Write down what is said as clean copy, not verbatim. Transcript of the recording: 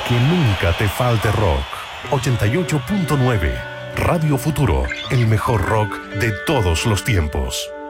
Que nunca te falte rock. 88.9. Radio Futuro, el mejor rock de todos los tiempos.